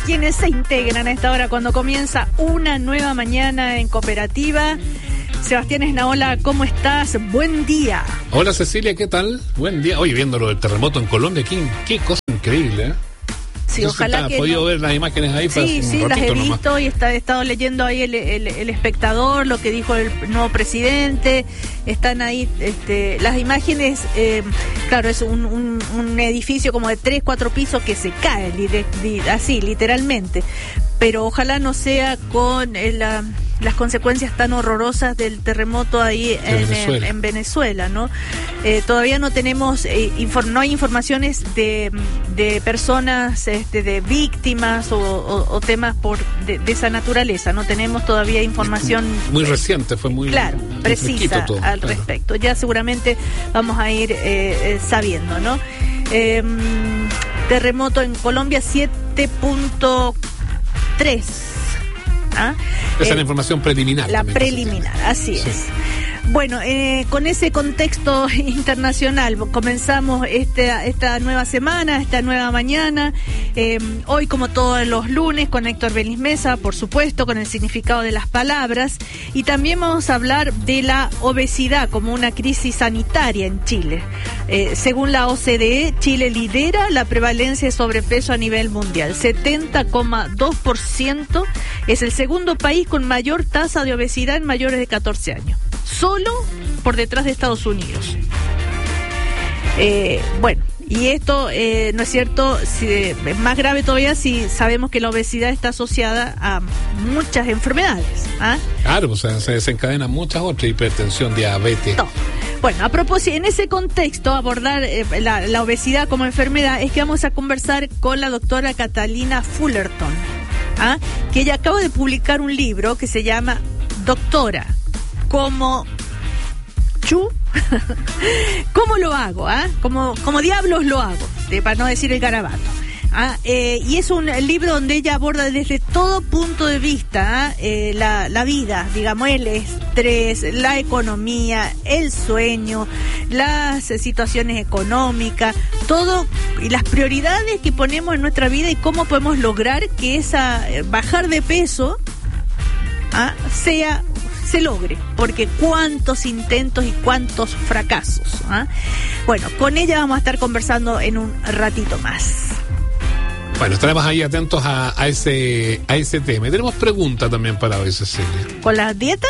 Quienes se integran a esta hora cuando comienza una nueva mañana en Cooperativa. Sebastián Esnaola, ¿cómo estás? Buen día. Hola Cecilia, ¿qué tal? Buen día. Oye, viendo lo del terremoto en Colombia, qué cosa increíble, ¿eh? Sí, ojalá que podido ver las imágenes ahí. Sí, las he visto y he estado leyendo ahí el espectador, lo que dijo el nuevo presidente. Están ahí las imágenes. Claro, es un edificio como de 3-4 pisos que se cae así, literalmente. Pero ojalá no sea con las consecuencias tan horrorosas del terremoto ahí en Venezuela, ¿no? Todavía no tenemos, no hay informaciones de personas, de víctimas o temas de esa naturaleza. No tenemos todavía información muy reciente, fue muy precisa todo, al respecto. Ya seguramente vamos a ir sabiendo, ¿no? Terremoto en Colombia 7.3. ¿Ah? Esa es la información preliminar. La preliminar, así es. Bueno, con ese contexto internacional comenzamos esta nueva semana, esta nueva mañana. Hoy, como todos los lunes, con Héctor Belismesa, por supuesto, con el significado de las palabras. Y también vamos a hablar de la obesidad como una crisis sanitaria en Chile. Según la OCDE, Chile lidera la prevalencia de sobrepeso a nivel mundial. 70,2%, es el segundo país con mayor tasa de obesidad en mayores de 14 años. Solo por detrás de Estados Unidos. Bueno, y esto no es cierto, es más grave todavía si sabemos que la obesidad está asociada a muchas enfermedades. ¿Ah? Claro, o sea, se desencadenan muchas otras, hipertensión, diabetes. Todo. Bueno, a propósito, en ese contexto, abordar la obesidad como enfermedad, es que vamos a conversar con la doctora Catalina Fullerton, que ella acaba de publicar un libro que se llama Doctora, ¿cómo lo hago? ¿Cómo diablos lo hago? Para no decir el garabato. Y es un libro donde ella aborda desde todo punto de vista la vida, digamos, el estrés, la economía, el sueño, las situaciones económicas, todo, y las prioridades que ponemos en nuestra vida y cómo podemos lograr que bajar de peso se logre, porque cuántos intentos y cuántos fracasos. Bueno, con ella vamos a estar conversando en un ratito más. Bueno, estaremos ahí atentos a ese tema. Y tenemos pregunta también para hoy, Cecilia. ¿Con la dieta?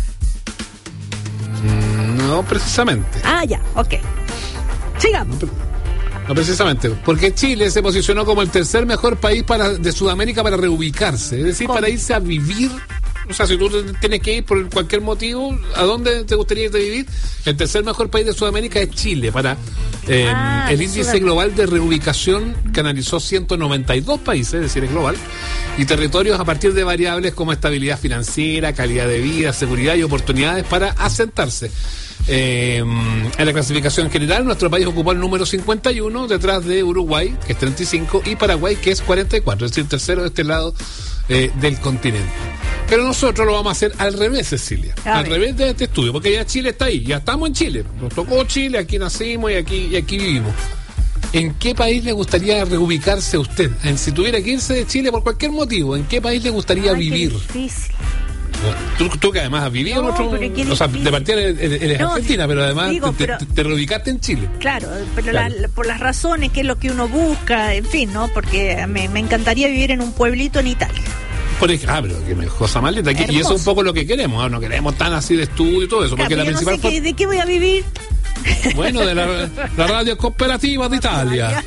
No precisamente. Ya, ok. Sigamos. No precisamente, porque Chile se posicionó como el tercer mejor país de Sudamérica para reubicarse, es decir, ¿cómo? Para irse a vivir. O sea, si tú tienes que ir por cualquier motivo, ¿a dónde te gustaría irte a vivir? El tercer mejor país de Sudamérica es Chile, para el índice global de reubicación que analizó 192 países, es decir, es global, y territorios a partir de variables como estabilidad financiera, calidad de vida, seguridad y oportunidades para asentarse. En la clasificación general, nuestro país ocupó el número 51, detrás de Uruguay, que es 35, y Paraguay, que es 44, es decir, tercero de este lado del continente. Pero nosotros lo vamos a hacer al revés, Cecilia. Al revés de este estudio, porque ya Chile está ahí, ya estamos en Chile. Nos tocó Chile, aquí nacimos y aquí vivimos. ¿En qué país le gustaría reubicarse a usted? Si tuviera que irse de Chile por cualquier motivo, ¿en qué país le gustaría vivir? Qué difícil. Tú que además has vivido en otro... O sea, de partida eres argentina, pero además te reubicaste en Chile. Claro, pero claro. Por las razones, que es lo que uno busca, en fin, ¿no? Porque me encantaría vivir en un pueblito en Italia. Pero qué cosa más linda. Y eso es un poco lo que queremos, no queremos tan así de estudio y todo eso. Claro, porque la principal no sé ¿de qué voy a vivir? Bueno, de la radio cooperativa de Italia.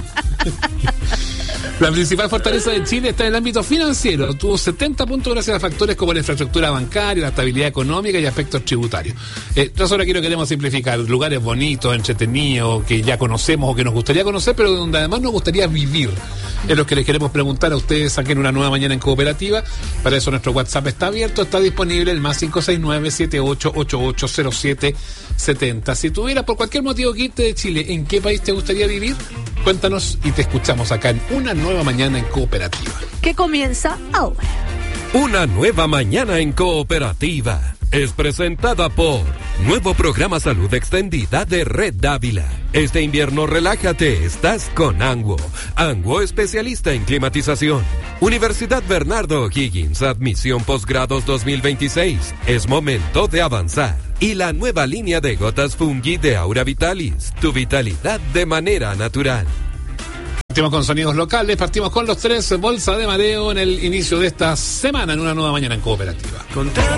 La principal fortaleza de Chile está en el ámbito financiero. Tuvo 70 puntos gracias a factores como la infraestructura bancaria, la estabilidad económica y aspectos tributarios. Nosotros aquí lo queremos simplificar. Lugares bonitos, entretenidos, que ya conocemos o que nos gustaría conocer, pero donde además nos gustaría vivir. Es lo que les queremos preguntar a ustedes aquí en Una Nueva Mañana en Cooperativa. Para eso nuestro WhatsApp está abierto, está disponible el más 569-7888-0770. Si tuvieras por cualquier motivo que irte de Chile, ¿en qué país te gustaría vivir? Cuéntanos y te escuchamos acá en Una Nueva Mañana en Cooperativa. Que comienza ahora. Una Nueva Mañana en Cooperativa es presentada por Nuevo Programa Salud Extendida de Red Dávila. Este invierno relájate, estás con Anguo. Anguo, especialista en climatización. Universidad Bernardo O'Higgins, admisión posgrados 2026. Es momento de avanzar. Y la nueva línea de gotas Fungi de Aura Vitalis, tu vitalidad de manera natural. Partimos con sonidos locales, partimos con los 3 bolsa de mareo en el inicio de esta semana, en una nueva mañana en Cooperativa.